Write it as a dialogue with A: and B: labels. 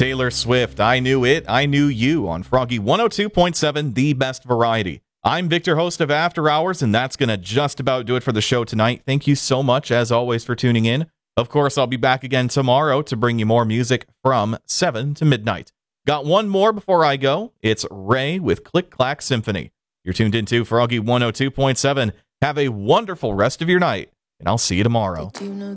A: Taylor Swift, I Knew It, I Knew You on Froggy 102.7, the best variety. I'm Victor, host of After Hours, and that's going to just about do it for the show tonight. Thank you so much, as always, for tuning in. Of course, I'll be back again tomorrow to bring you more music from 7 to midnight. Got one more before I go. It's Ray with Click Clack Symphony. You're tuned into Froggy 102.7. Have a wonderful rest of your night, and I'll see you tomorrow.